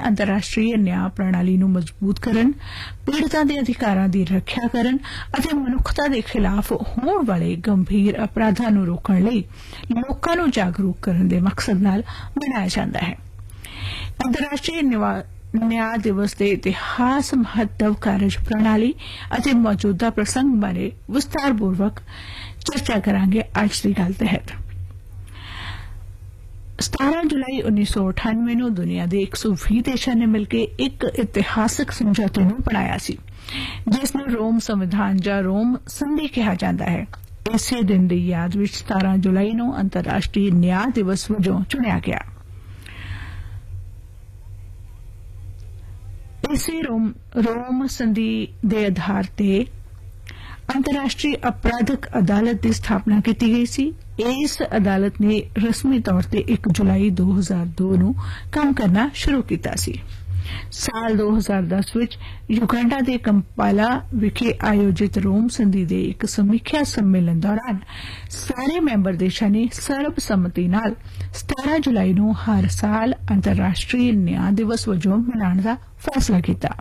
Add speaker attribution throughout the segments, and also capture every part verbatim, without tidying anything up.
Speaker 1: ਅੰਤਰਰਾਸ਼ਟਰੀ ਨਿਆਂ ਪ੍ਰਣਾਲੀ ਨੂੰ ਮਜ਼ਬੂਤ ਕਰਨ, ਪੀੜਤਾਂ ਦੇ ਅਧਿਕਾਰਾਂ ਦੀ ਰੱਖਿਆ ਕਰਨ ਅਤੇ ਮਨੁੱਖਤਾ ਦੇ ਖਿਲਾਫ ਹੋਣ ਵਾਲੇ ਗੰਭੀਰ ਅਪਰਾਧਾਂ ਨੂੰ ਰੋਕਣ ਲਈ ਲੋਕਾਂ ਨੂੰ ਜਾਗਰੂਕ ਕਰਨ ਦੇ ਮਕਸਦ ਨਾਲ ਮਨਾਇਆ ਜਾਂਦਾ ਹੈ। ਅੰਤਰਰਾਸ਼ਟਰੀ ਨਿਆਂ ਦਿਵਸ ਦੇ ਇਤਿਹਾਸ, ਮਹੱਤਵ, ਕਾਰਜ ਪ੍ਰਣਾਲੀ ਅਤੇ ਮੌਜੂਦਾ ਪ੍ਰਸੰਗ ਬਾਰੇ ਵਿਸਤਾਰਪੂਰਵਕ ਚਰਚਾ ਕਰਾਂਗੇ ਅੱਜ ਦੀ ਗੱਲ ਤਹਿਤ। ਸਤਾਰਾਂ ਜੁਲਾਈ ਉੱਨੀ ਸੌ ਅਠਾਨਵੇਂ ਨੂੰ ਦੁਨੀਆ ਦੇ ਇੱਕ ਸੌ ਵੀਹ ਦੇਸ਼ਾਂ ਨੇ ਮਿਲ ਕੇ ਇੱਕ ਇਤਿਹਾਸਕ ਸਮਝੌਤੇ ਨੂੰ ਬਣਾਇਆ ਸੀ, ਜਿਸ ਨੂੰ ਰੋਮ ਸੰਵਿਧਾਨ ਜਾਂ ਰੋਮ ਸੰਧੀ ਕਿਹਾ ਜਾਂਦਾ ਹੈ। ਇਸੇ ਦਿਨ ਦੀ ਯਾਦ ਵਿੱਚ ਸਤਾਰਾਂ ਜੁਲਾਈ ਨੂੰ ਅੰਤਰਰਾਸ਼ਟਰੀ ਨਿਆਂ ਦਿਵਸ ਵਜੋਂ ਚੁਣਿਆ ਗਿਆ। ਇਸੇ ਰੋਮ ਰੋਮ ਸੰਧੀ ਦੇ ਆਧਾਰ ਤੇ ਅੰਤਰਰਾਸ਼ਟਰੀ ਅਪਰਾਧਕ ਅਦਾਲਤ ਦੀ ਸਥਾਪਨਾ ਕੀਤੀ ਗਈ ਸੀ। ਇਸ ਅਦਾਲਤ ਨੇ ਰਸਮੀ ਤੌਰ ਤੇ ਇੱਕ ਜੁਲਾਈ ਦੋ ਹਜ਼ਾਰ ਦੋ ਨੂੰ ਕੰਮ ਕਰਨਾ ਸ਼ੁਰੂ ਕੀਤਾ ਸੀ। ਸਾਲ ਦੋ ਹਜ਼ਾਰ ਦਸ ਵਿੱਚ ਯੁਗੰਡਾ ਦੇ ਕੰਪਾਲਾ ਵਿਖੇ ਆਯੋਜਿਤ ਰੋਮ ਸੰਧੀ ਦੇ ਇੱਕ ਸਮੀਖਿਆ ਸੰਮੇਲਨ ਦੌਰਾਨ ਸਾਰੇ ਮੈਂਬਰ ਦੇਸ਼ਾਂ ਨੇ ਸਰਬਸੰਮਤੀ ਨਾਲ ਸਤਾਰਾਂ ਜੁਲਾਈ ਨੂੰ ਹਰ ਸਾਲ ਅੰਤਰਰਾਸ਼ਟਰੀ ਨਿਆਂ ਦਿਵਸ ਵਜੋਂ ਮਨਾਉਣ ਦਾ ਫੈਸਲਾ ਕੀਤਾ।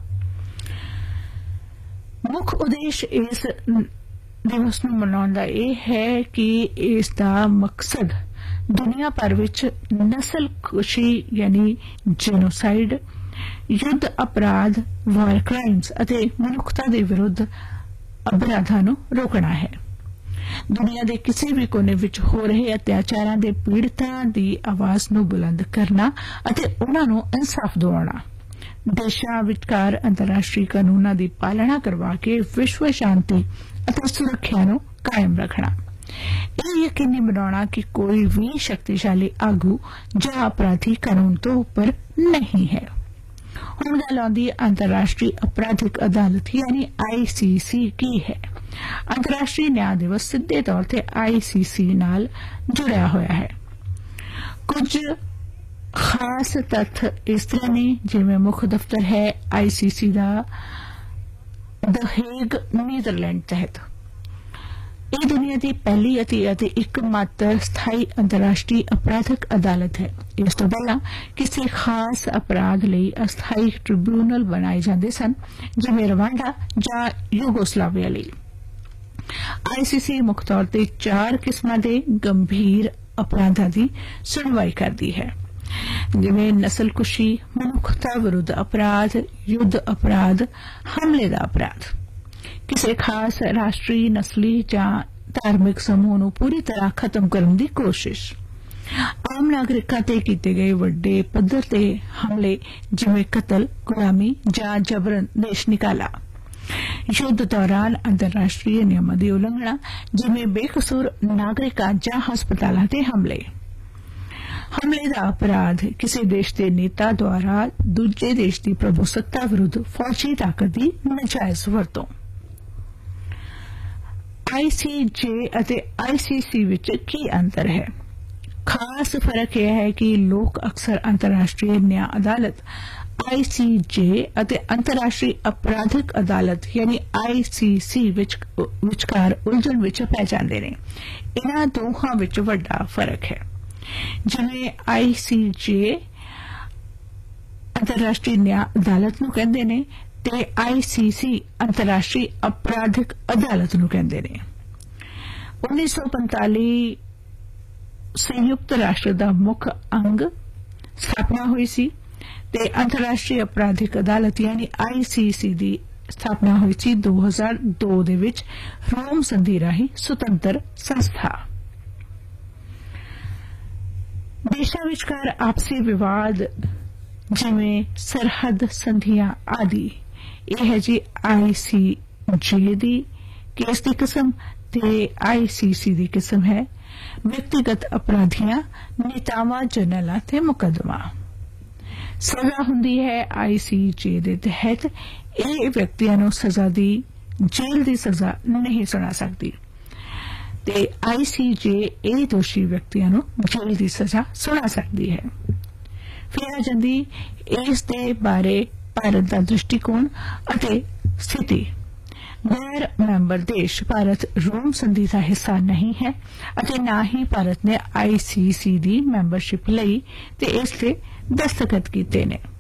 Speaker 1: ਮੁੱਖ ਉਦੇਸ਼ ਇਸ ਦਿਵਸ ਨੂੰ ਮਨਾਉਣ ਦਾ ਇਹ ਹੈ ਕਿ ਇਸ ਦਾ ਮਕਸਦ ਦੁਨੀਆ ਭਰ ਵਿੱਚ ਨਸਲਕੁਸ਼ੀ ਯਾਨੀ ਜੈਨੋਸਾਈਡ, ਯੁੱਧ ਅਪਰਾਧ, ਵਾਰ ਕ੍ਰਾਈਮਸ ਅਤੇ ਮਨੁੱਖਤਾ ਦੇ ਵਿਰੁੱਧ ਅਪਰਾਧਾਂ ਨੂੰ ਰੋਕਣਾ ਹੈ। ਦੁਨੀਆ ਦੇ ਕਿਸੇ ਵੀ ਕੋਨੇ ਵਿੱਚ ਹੋ ਰਹੇ ਅਤਿਆਚਾਰਾਂ ਦੇ ਪੀੜਤਾਂ ਦੀ ਆਵਾਜ਼ ਨੂੰ ਬੁਲੰਦ ਕਰਨਾ ਅਤੇ ਉਨ੍ਹਾਂ ਨੂੰ ਇਨਸਾਫ ਦਿਵਾਉਣਾ, ਦੇਸ਼ਾਂ ਵਿਚਕਾਰ ਅੰਤਰਰਾਸ਼ਟਰੀ ਕਾਨੂੰਨਾਂ ਦੀ ਪਾਲਣਾ ਕਰਵਾ ਕੇ ਵਿਸ਼ਵ ਸ਼ਾਂਤੀ ਅਤੇ ਸੁਰੱਖਿਆ ਨੂੰ ਕਾਇਮ ਰੱਖਣਾ, ਇਹ ਯਕੀਨੀ ਬਣਾਉਣਾ ਕਿ ਕੋਈ ਵੀ ਸ਼ਕਤੀਸ਼ਾਲੀ ਆਗੂ ਜਾਂ ਅਪਰਾਧੀ ਕਾਨੂੰਨ ਤੋਂ ਉੱਪਰ ਨਹੀਂ ਹੈ। ਹੁਣ ਗੱਲ ਆਉਂਦੀ ਹੈ ਅੰਤਰਰਾਸ਼ਟਰੀ ਅਪਰਾਧਿਕ ਅਦਾਲਤ ਯਾਨੀ ਆਈ ਸੀ ਸੀ ਕੀ ਹੈ। ਅੰਤਰਰਾਸ਼ਟਰੀ ਨਿਆਂ ਦਿਵਸ ਸਿੱਧੇ ਤੌਰ ਤੇ ਆਈ ਸੀ ਸੀ ਨਾਲ ਜੁੜਿਆ ਹੋਇਆ ਹੈ। ਕੁਝ ਖਾਸ ਤੱਥ ਇਸ ਤਰ੍ਹਾਂ ਨੇ, ਜਿਵੇਂ ਮੁੱਖ ਦਫ਼ਤਰ ਹੈ ਆਈ ਸੀ ਸੀ ਦਾ ਦ ਹੇਗ, ਨੀਦਰਲੈਂਡ ਤਹਿਤ। ਇਹ ਦੁਨੀਆ ਦੀ ਪਹਿਲੀ ਅਤੇ ਅਤੇ ਇੱਕਮਾਤਰ ਸਥਾਈ ਅੰਤਰਰਾਸ਼ਟਰੀ ਅਪਰਾਧਿਕ ਅਦਾਲਤ ਹੈ। ਇਸ ਤੋਂ ਪਹਿਲਾਂ ਕਿਸੇ ਖਾਸ ਅਪਰਾਧ ਲਈ ਅਸਥਾਈ ਟ੍ਰਿਬਿਊਨਲ ਬਣਾਏ ਜਾਂਦੇ ਸਨ, ਜਿਵੇਂ ਰਵਾਂਡਾ ਜਾਂ ਯੂਗੋਸਲਾਵੀਆ ਲਈ। ਆਈ ਸੀ ਸੀ ਮੁੱਖ ਤੌਰ ਤੇ ਚਾਰ ਕਿਸਮਾਂ ਦੇ ਗੰਭੀਰ ਅਪਰਾਧਾਂ ਦੀ ਸੁਣਵਾਈ ਕਰਦੀ ਹੈ, ਜਿਵੇਂ ਨਸਲਕੁਸ਼ੀ, ਮਨੁੱਖਤਾ ਵਿਰੁੱਧ ਅਪਰਾਧ, ਯੁੱਧ ਅਪਰਾਧ, ਹਮਲੇ ਦਾ ਅਪਰਾਧ, ਕਿਸੇ ਖਾਸ ਰਾਸ਼ਟਰੀ, ਨਸਲੀ ਜਾਂ ਧਾਰਮਿਕ ਸਮੂਹ ਨੂੰ ਪੂਰੀ ਤਰ੍ਹਾਂ ਖਤਮ ਕਰਨ ਦੀ ਕੋਸ਼ਿਸ਼, ਆਮ ਨਾਗਰਿਕਾਂ ਤੇ ਕੀਤੇ ਗਏ ਵੱਡੇ ਪੱਧਰ ਤੇ ਹਮਲੇ ਜਿਵੇਂ ਕਤਲ, ਗੁਲਾਮੀ ਜਾਂ ਜਬਰਨ ਦੇਸ਼ ਨਿਕਾਲਾ, ਯੁੱਧ ਦੌਰਾਨ ਅੰਤਰਰਾਸ਼ਟਰੀ ਨਿਯਮਾਂ ਦੀ ਉਲੰਘਣਾ ਜਿਵੇਂ ਬੇਕਸੂਰ ਨਾਗਰਿਕਾਂ ਜਾਂ ਹਸਪਤਾਲਾਂ ਤੇ ਹਮਲੇ, ਹਮਲੇ ਦਾ ਅਪਰਾਧ, ਕਿਸੇ ਦੇਸ਼ ਦੇ ਨੇਤਾ ਦੁਆਰਾ ਦੂਜੇ ਦੇਸ਼ ਦੀ ਪ੍ਰਭੂਸੱਤਾ ਵਿਰੁੱਧ ਫੌਜੀ ਤਾਕਤ ਦੀ ਨਾਜਾਇਜ਼ ਵਰਤੋਂ। ਆਈ ਸੀ ਜੇ ਅਤੇ ਆਈ ਸੀ ਸੀ ਵਿੱਚ ਕੀ ਅੰਤਰ ਹੈ? ਖਾਸ ਫਰਕ ਇਹ ਹੈ ਕਿ ਲੋਕ ਅਕਸਰ ਅੰਤਰਰਾਸ਼ਟਰੀ ਨਿਆਂ ਅਦਾਲਤ ਆਈ ਸੀ ਜੇ ਅਤੇ ਅੰਤਰਰਾਸ਼ਟਰੀ ਅਪਰਾਧਿਕ ਅਦਾਲਤ ਯਾਨੀ ਆਈ ਸੀ ਸੀ ਵਿਚਕਾਰ ਉਲਝਣ ਵਿੱਚ ਪੈ ਜਾਂਦੇ ਨੇ। ਇਹਨਾਂ ਦੋਹਾਂ ਵਿੱਚ ਵੱਡਾ ਫਰਕ ਹੈ। ਜਿਵੇਂ ਆਈ ਸੀ ਜੇ ਅੰਤਰਰਾਸ਼ਟਰੀ ਨਿਆਂ ਅਦਾਲਤ ਨੂੰ ਕਹਿੰਦੇ ਨੇ ਤੇ ਆਈ ਸੀ ਸੀ ਅੰਤਰਰਾਸ਼ਟਰੀ ਅਪਰਾਧਿਕ ਅਦਾਲਤ ਨੂੰ ਕਹਿੰਦੇ ਨੇ। ਉੱਨੀ ਸੌ ਪੰਤਾਲੀ ਸੰਯੁਕਤ ਰਾਸ਼ਟਰ ਦਾ ਮੁੱਖ ਅੰਗ ਸਥਾਪਨਾ ਹੋਈ ਸੀ ਤੇ ਅੰਤਰਰਾਸ਼ਟਰੀ ਅਪਰਾਧਿਕ ਅਦਾਲਤ ਯਾਨੀ ਆਈ ਸੀ ਸੀ ਦੀ ਸਥਾਪਨਾ ਹੋਈ ਸੀ ਦੋ ਹਜ਼ਾਰ ਦੋ ਦੇ ਵਿੱਚ ਰੋਮ ਸੰਧੀ ਰਾਹੀਂ ਸੁਤੰਤਰ ਸੰਸਥਾ। ਦੇਸ਼ਾਂ ਵਿਚਕਾਰ ਆਪਸੀ ਵਿਵਾਦ ਜਿਵੇਂ ਸਰਹੱਦ ਸੰਧੀਆਂ ਆਦਿ, ਇਹ ਹੈ ਜੀ ਆਈ ਸੀ ਜੇ ਦੀ ਕੇਸ ਦੀ ਕਿਸਮ ਤੇ ਆਈ ਸੀ ਸੀ ਦੀ ਕਿਸਮ ਹੈ ਵਿਅਕਤੀਗਤ ਅਪਰਾਧੀਆਂ, ਨੇਤਾਵਾਂ, ਜਰਨਲਾਂ ਤੇ ਮੁਕੱਦਮਾ। ਸਜ਼ਾ ਹੁੰਦੀ ਹੈ ਆਈ ਸੀ ਜੇ ਦੇ ਤਹਿਤ। ਇਹ ਵਿਅਕਤੀਆਂ ਨੂੰ ਸਜ਼ਾ ਦੀ ਜੇਲ੍ਹ ਦੀ ਸਜ਼ਾ ਨਹੀਂ ਸੁਣਾ ਸਕਦੀ ਤੇ ਆਈ ਸੀ ਜੇ ਇਹ ਦੋਸ਼ੀ ਵਿਅਕਤੀਆਂ ਨੂੰ ਜੇਲ੍ਹ ਦੀ ਸਜ਼ਾ ਸੁਣਾ ਸਕਦੀ ਹੈ। ਫਿਰ ਆ ਜਾਂਦੀ ਇਸ ਦੇ ਬਾਰੇ ਭਾਰਤ ਦਾ ਦ੍ਰਿਸ਼ਟੀਕੋਣ ਅਤੇ ਸਥਿਤੀ। ਗੈਰ ਮੈਂਬਰ ਦੇਸ਼ ਭਾਰਤ ਰੋਮ ਸੰਧੀ ਦਾ ਹਿੱਸਾ ਨਹੀਂ ਹੈ ਅਤੇ ਨਾ ਹੀ ਭਾਰਤ ਨੇ ਆਈ ਸੀ ਸੀ ਦੀ ਮੈਂਬਰਸ਼ਿਪ ਲਈ ਤੇ ਇਸ ਤੇ ਦਸਤਖਤ ਕੀਤੇ ਨੇ।